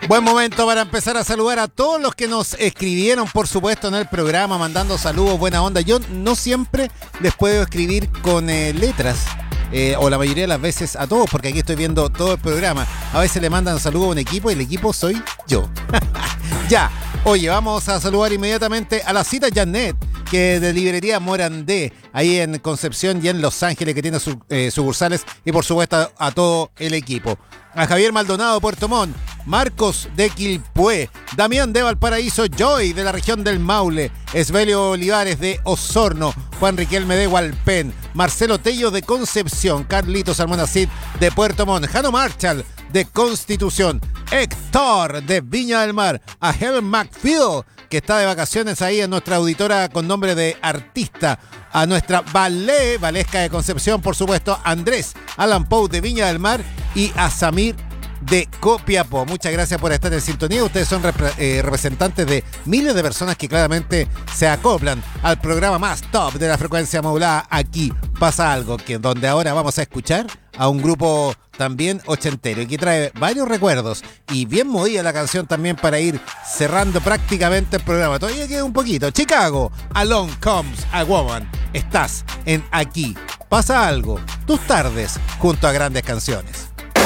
Buen momento para empezar a saludar a todos los que nos escribieron, por supuesto, en el programa, mandando saludos, buena onda. Yo no siempre les puedo escribir con letras, o la mayoría de las veces a todos, porque aquí estoy viendo todo el programa. A veces le mandan saludos a un equipo y el equipo soy yo. Ya, oye, vamos a saludar inmediatamente a la cita Janet, que de librería Morandé, ahí en Concepción y en Los Ángeles, que tiene sucursales, y por supuesto a todo el equipo. A Javier Maldonado de Puerto Montt, Marcos de Quilpué, Damián de Valparaíso, Joy de la región del Maule, Esbelio Olivares de Osorno, Juan Riquelme de Hualpén, Marcelo Tello de Concepción, Carlitos Almonacid de Puerto Montt, Jano Marshall de Constitución, Héctor de Viña del Mar, a Helen McPhil, que está de vacaciones ahí en nuestra auditora con nombre de artista, a nuestra Valesca de Concepción, por supuesto, Andrés Alan Pou de Viña del Mar y a Samir de Copiapó. Muchas gracias por estar en sintonía. Ustedes son representantes de miles de personas que claramente se acoplan al programa más top de la frecuencia modulada. Aquí pasa algo, que donde ahora vamos a escuchar a un grupo también ochentero y que trae varios recuerdos, y bien movida la canción también para ir cerrando prácticamente el programa. Todavía queda un poquito. Chicago, Along Comes a Woman. Estás en Aquí Pasa Algo, tus tardes junto a grandes canciones.